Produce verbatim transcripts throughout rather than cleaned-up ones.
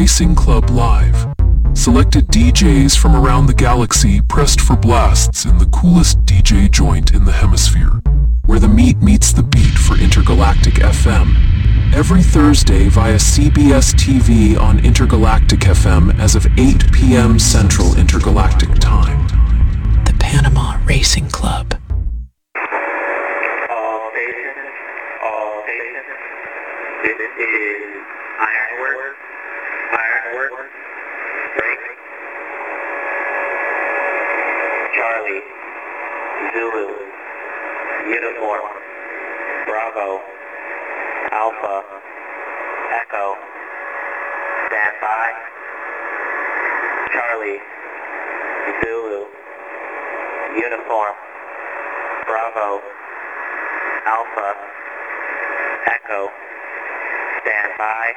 Racing Club Live. Selected D Js from around the galaxy pressed for blasts in the coolest D J joint in the hemisphere, where the meat meets the beat for Intergalactic F M. Every Thursday via C B S T V on Intergalactic F M as of eight p m Central Intergalactic Time. The Panama Racing Club. All stations, all stations. This is Ironworks, Ironworks, break. Charlie, Zulu, Uniform, Bravo, Alpha, Echo, stand by. Charlie, Zulu, Uniform, Bravo, Alpha, Echo, stand by.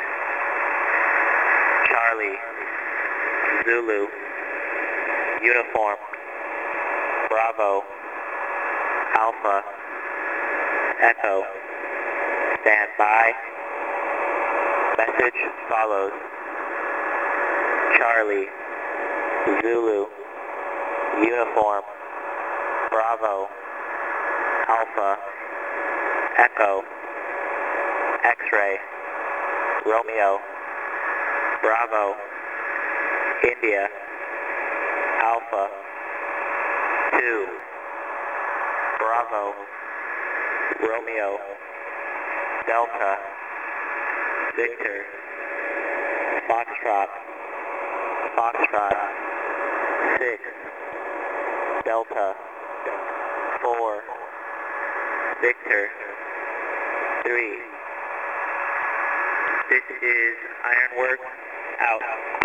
Charlie, Zulu, Uniform, Bravo, Alpha, Echo, stand by. Message follows. Charlie, Zulu, Uniform, Bravo, Alpha, Echo, X-Ray, Romeo, Bravo, India, Alpha, two, Bravo, Romeo, Delta, Victor, Foxtrot, Foxtrot, six, Delta, four, Victor, three. This is Ironworks, out.